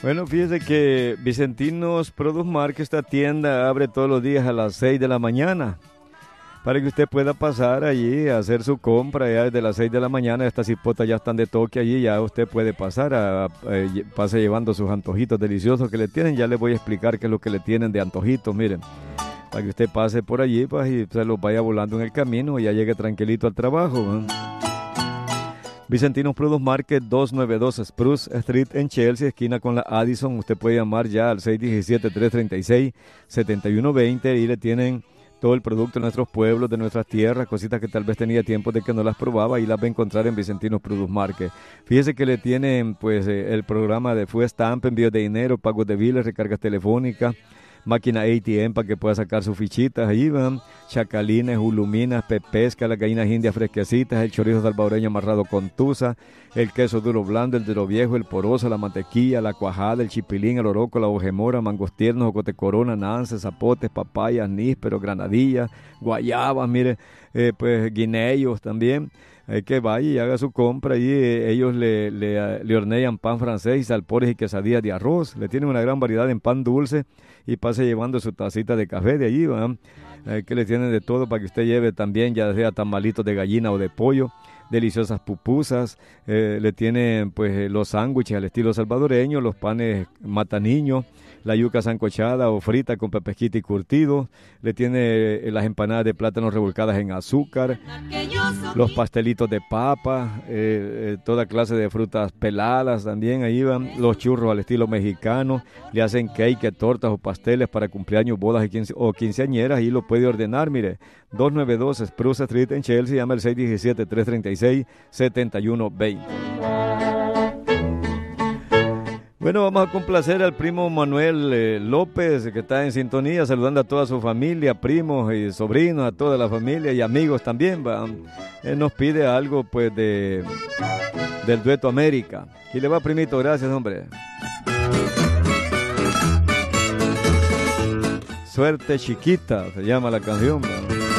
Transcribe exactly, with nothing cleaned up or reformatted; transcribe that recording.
Bueno, fíjese que Vicentinos Produce Market, esta tienda abre todos los días a las seis de la mañana para que usted pueda pasar allí a hacer su compra. Ya desde las seis de la mañana estas hipotas ya están de toque allí, ya usted puede pasar, a, a, a, pase llevando sus antojitos deliciosos que le tienen. Ya les voy a explicar qué es lo que le tienen de antojitos, miren, para que usted pase por allí pues, y se los vaya volando en el camino y ya llegue tranquilito al trabajo, ¿eh? Vicentinos Produce Market, doscientos noventa y dos Spruce Street en Chelsea, esquina con la Addison. Usted puede llamar ya al seis uno siete, tres tres seis, siete uno dos cero y le tienen todo el producto de nuestros pueblos, de nuestras tierras, cositas que tal vez tenía tiempo de que no las probaba y las va a encontrar en Vicentinos Produce Market. Fíjese que le tienen pues eh, el programa de Food Stamp, envíos de dinero, pagos de biles, recargas telefónicas, máquina A T M para que pueda sacar sus fichitas. Ahí van chacalines, uluminas, pepesca, las gallinas indias fresquecitas, el chorizo salvadoreño amarrado con tusa, el queso duro blando, el duro viejo, el poroso, la mantequilla, la cuajada, el chipilín, el oroco, la ojemora, mangos tiernos, ocote corona, nances, zapotes, papayas, nísperos, granadillas, guayabas, mire, eh, pues guineos también. Hay que vaya y haga su compra y eh, ellos le, le, le hornean pan francés y salpores y quesadillas de arroz. Le tienen una gran variedad en pan dulce y pase llevando su tacita de café de allí, ¿verdad? Eh, que le tienen de todo para que usted lleve también, ya sea tamalitos de gallina o de pollo, deliciosas pupusas, eh, le tienen pues los sándwiches al estilo salvadoreño, los panes mataniños, la yuca sancochada o frita con pepesquita y curtido, le tiene eh, las empanadas de plátano revolcadas en azúcar, los pastelitos de papa, eh, eh, toda clase de frutas peladas también, ahí van los churros al estilo mexicano, le hacen cake, tortas o pasteles para cumpleaños, bodas y quince, o quinceañeras, y lo puede ordenar, mire, doscientos noventa y dos Spruce Street en Chelsea, llama el seis uno siete, tres tres seis, siete uno dos cero. Bueno, vamos a complacer al primo Manuel eh, López, que está en sintonía, saludando a toda su familia, primos y sobrinos, a toda la familia y amigos también. Va. Él nos pide algo pues de del dueto América. Y le va, primito, gracias, hombre. Suerte chiquita, se llama la canción, ¿va?